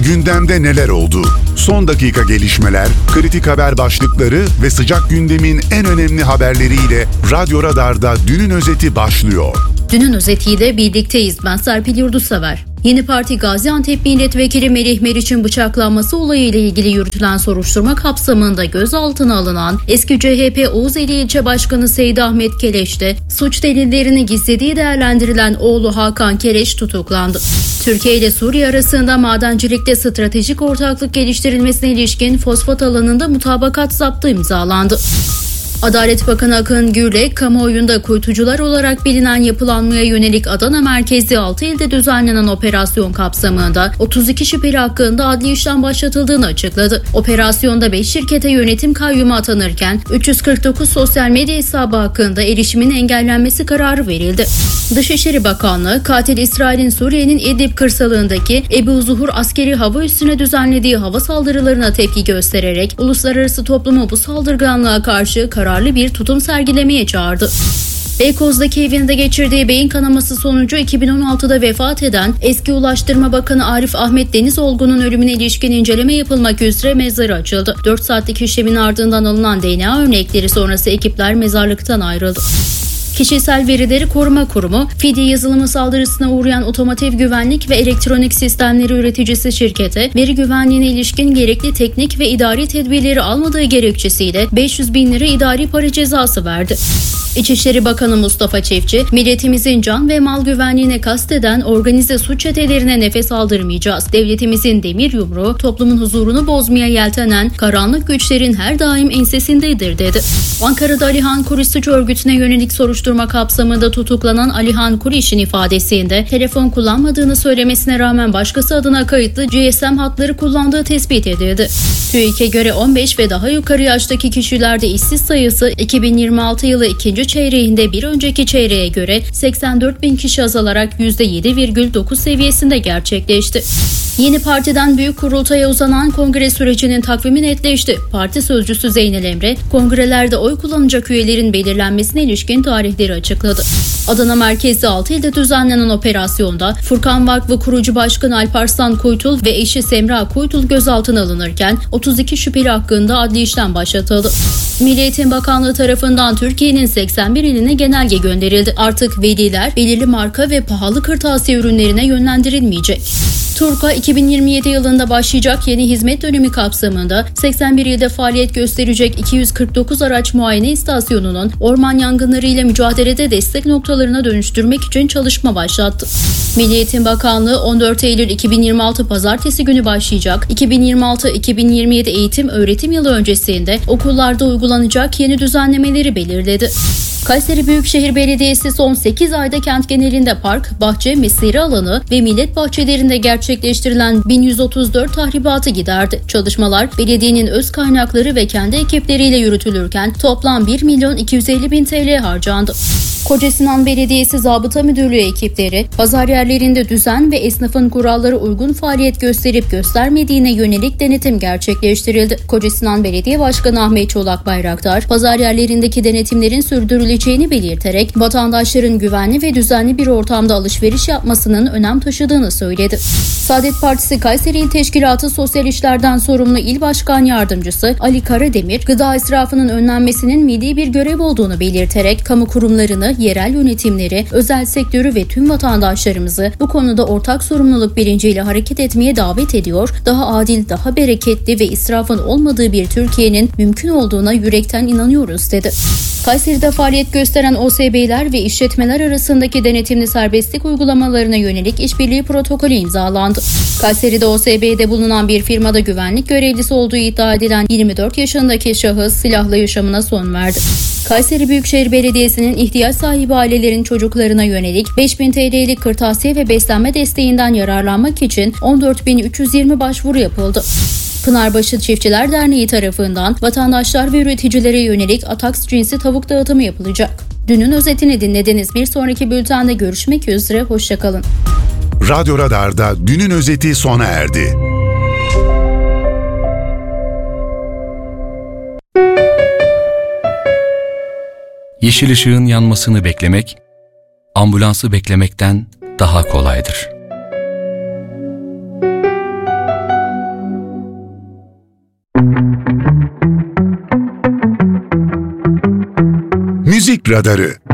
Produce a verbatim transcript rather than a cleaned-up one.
Gündemde neler oldu? Son dakika gelişmeler, kritik haber başlıkları ve sıcak gündemin en önemli haberleriyle Radyo Radar'da Dünün Özeti başlıyor. Dünün özetiyle birlikteyiz. Ben Serpil Yurdusever. Yeni Parti Gaziantep Milletvekili Melih Meriç'in bıçaklanması olayıyla ilgili yürütülen soruşturma kapsamında gözaltına alınan eski C H P Oğuzeli İlçe Başkanı Seydi Ahmet Keleş'te suç delillerini gizlediği değerlendirilen oğlu Hakan Keleş tutuklandı. Türkiye ile Suriye arasında madencilikte stratejik ortaklık geliştirilmesine ilişkin fosfat alanında mutabakat zaptı imzalandı. Adalet Bakanı Akın Gürlek, kamuoyunda kuytucular olarak bilinen yapılanmaya yönelik Adana merkezli altı ilde düzenlenen operasyon kapsamında otuz iki şüpheli hakkında adli işlem başlatıldığını açıkladı. Operasyonda beş şirkete yönetim kayyumu atanırken üç yüz kırk dokuz sosyal medya hesabı hakkında erişimin engellenmesi kararı verildi. Dışişleri Bakanlığı, katil İsrail'in Suriye'nin İdlib kırsalındaki Ebu Zuhur askeri hava üssüne düzenlediği hava saldırılarına tepki göstererek uluslararası toplumu bu saldırganlığa karşı kararlı bir tutum sergilemeye çağırdı. Beykoz'daki evinde geçirdiği beyin kanaması sonucu iki bin on altıda vefat eden eski Ulaştırma Bakanı Arif Ahmet Denizolgu'nun ölümüne ilişkin inceleme yapılmak üzere mezarı açıldı. dört saatlik işlemin ardından alınan D N A örnekleri sonrası ekipler mezarlıktan ayrıldı. Kişisel Verileri Koruma Kurumu, Fidi yazılımı saldırısına uğrayan otomotiv güvenlik ve elektronik sistemleri üreticisi şirkete veri güvenliğine ilişkin gerekli teknik ve idari tedbirleri almadığı gerekçesiyle beş yüz bin lira idari para cezası verdi. İçişleri Bakanı Mustafa Çiftçi, milletimizin can ve mal güvenliğine kasteden organize suç çetelerine nefes aldırmayacağız. Devletimizin demir yumruğu, toplumun huzurunu bozmaya yeltenen karanlık güçlerin her daim ensesindedir dedi. Ankara'da Alihan Kuriş suç örgütüne yönelik soruşturma kapsamında tutuklanan Alihan Kuriş'in ifadesinde telefon kullanmadığını söylemesine rağmen başkası adına kayıtlı G S M hatları kullandığı tespit edildi. TÜİK'e göre on beş ve daha yukarı yaştaki kişilerde işsiz sayısı iki bin yirmi altı yılı ikinci çeyreğinde bir önceki çeyreğe göre seksen dört bin kişi azalarak yüzde yedi virgül dokuz seviyesinde gerçekleşti. Yeni partiden büyük kurultaya uzanan kongre sürecinin takvimi netleşti. Parti sözcüsü Zeynel Emre, kongrelerde oy kullanacak üyelerin belirlenmesine ilişkin tarihleri açıkladı. Adana merkezli altı ilde düzenlenen operasyonda Furkan Vakfı kurucu başkanı Alparslan Kuytul ve eşi Semra Kuytul gözaltına alınırken otuz iki şüpheli hakkında adli işlem başlatıldı. Milli Eğitim Bakanlığı tarafından Türkiye'nin seksen bir iline genelge gönderildi. Artık veliler belirli marka ve pahalı kırtasiye ürünlerine yönlendirilmeyecek. TURK'a iki bin yirmi yedi yılında başlayacak yeni hizmet dönemi kapsamında seksen bir ilde faaliyet gösterecek iki yüz kırk dokuz araç muayene istasyonunun orman yangınları ile mücadelede destek noktalarına dönüştürmek için çalışma başlattı. Milli Eğitim Bakanlığı on dört Eylül iki bin yirmi altı Pazartesi günü başlayacak iki bin yirmi altı iki bin yirmi yedi eğitim öğretim yılı öncesinde okullarda uygulanacak yeni düzenlemeleri belirledi. Kayseri Büyükşehir Belediyesi son sekiz ayda kent genelinde park, bahçe, mesire alanı ve millet bahçelerinde gerçekleştirilen bin yüz otuz dört tahribatı giderdi. Çalışmalar belediyenin öz kaynakları ve kendi ekipleriyle yürütülürken toplam bir milyon iki yüz elli bin T L harcandı. Kocasinan Belediyesi Zabıta Müdürlüğü ekipleri, pazar yerlerinde düzen ve esnafın kurallara uygun faaliyet gösterip göstermediğine yönelik denetim gerçekleştirildi. Kocasinan Belediye Başkanı Ahmet Çolak Bayraktar, pazar yerlerindeki denetimlerin sürdürüleceğini belirterek vatandaşların güvenli ve düzenli bir ortamda alışveriş yapmasının önem taşıdığını söyledi. Saadet Partisi Kayseri İl Teşkilatı Sosyal İşlerden sorumlu İl Başkan Yardımcısı Ali Karademir, gıda israfının önlenmesinin milli bir görev olduğunu belirterek kamu kurumlarını, yerel yönetimleri, özel sektörü ve tüm vatandaşlarımızı bu konuda ortak sorumluluk bilinciyle hareket etmeye davet ediyor, daha adil, daha bereketli ve israfın olmadığı bir Türkiye'nin mümkün olduğuna yürekten inanıyoruz dedi. Kayseri'de faaliyet gösteren O S B'ler ve işletmeler arasındaki denetimli serbestlik uygulamalarına yönelik işbirliği protokolü imzalandı. Kayseri'de O S B'de bulunan bir firmada güvenlik görevlisi olduğu iddia edilen yirmi dört yaşındaki şahıs silahlı yaşamına son verdi. Kayseri Büyükşehir Belediyesi'nin ihtiyaç sahibi ailelerin çocuklarına yönelik beş bin T L'lik kırtasiye ve beslenme desteğinden yararlanmak için on dört bin üç yüz yirmi başvuru yapıldı. Pınarbaşı Çiftçiler Derneği tarafından vatandaşlar ve üreticilere yönelik Atax cinsi tavuk dağıtımı yapılacak. Dünün özetini dinlediniz. Bir sonraki bültende görüşmek üzere. Hoşçakalın. Radyo Radar'da Dünün özeti sona erdi. Yeşil ışığın yanmasını beklemek, ambulansı beklemekten daha kolaydır. Müzik Radarı.